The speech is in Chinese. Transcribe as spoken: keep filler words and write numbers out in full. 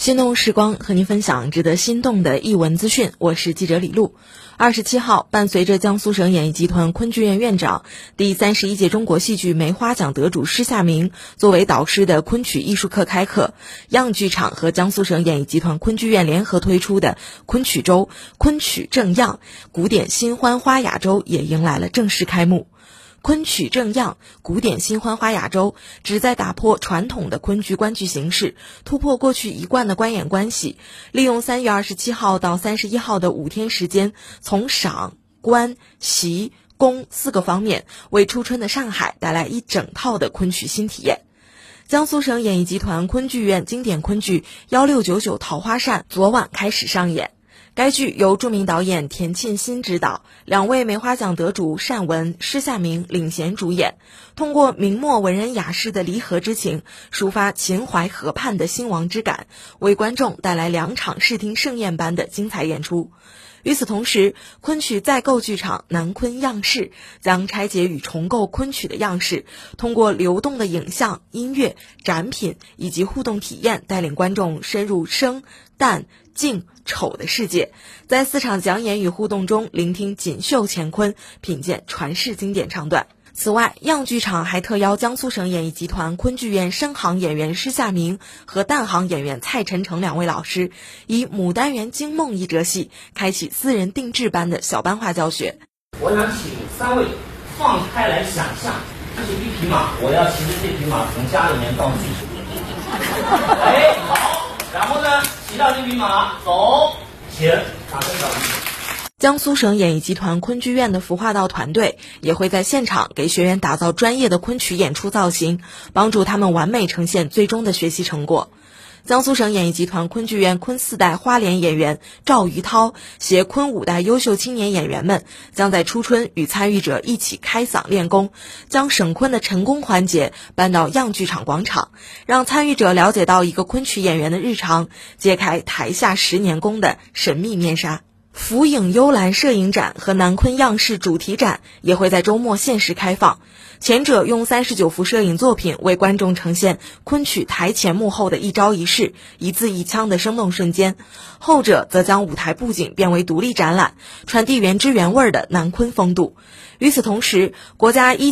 心动时光和您分享值得心动的艺文资讯，我是记者李璐。二十七号，伴随着江苏省演艺集团昆剧院院长、第三十一届中国戏剧梅花奖得主施夏明作为导师的昆曲艺术课开课，样剧场和江苏省演艺集团昆剧院联合推出的昆曲周“昆曲正样”古典新欢花雅周也迎来了正式开幕。昆曲正样古典新欢花雅周旨在打破传统的昆剧观剧形式，突破过去一贯的观演关系，利用三月二十七号到三十一号的五天时间，从赏、观、习、工四个方面，为初春的上海带来一整套的昆曲新体验。江苏省演艺集团昆剧院经典昆剧一六九九桃花扇昨晚开始上演。该剧由著名导演田沁鑫执导，两位梅花奖得主单文、施夏明领衔主演，通过明末文人雅士的离合之情，抒发秦淮河畔的兴亡之感，为观众带来两场视听盛宴般的精彩演出。与此同时，昆曲再构剧场南昆样式将拆解与重构昆曲的样式，通过流动的影像、音乐、展品以及互动体验，带领观众深入生、旦、净、丑的世界，在四场讲演与互动中聆听锦绣乾坤，品鉴传世经典唱段。此外，样剧场还特邀江苏省演艺集团昆剧院生行演员施夏明和旦行演员蔡晨成两位老师，以《牡丹园惊梦》一折戏，开启私人定制班的小班化教学。 我想请三位放开来想象，这是一匹马，我要骑着这匹马从家里面到剧场。哎，好，然后呢，骑到这匹马走，请掌声鼓励。 江苏省演艺集团昆剧院的服化道团队也会在现场给学员打造专业的昆曲演出造型，帮助他们完美呈现最终的学习成果。江苏省演艺集团昆剧院昆四代花脸演员赵于涛携昆五代优秀青年演员们，将在初春与参与者一起开嗓练功，将省昆的晨功环节搬到样剧场广场，让参与者了解到一个昆曲演员的日常，揭开台下十年功的神秘面纱。浮影幽兰摄影展和南昆样式主题展也会在周末限时开放，前者用三十九幅摄影作品为观众呈现昆曲台前幕后的一招一式、一字一腔的生动瞬间，后者则将舞台布景变为独立展览，传递原汁原味的南昆风度。与此同时，国家一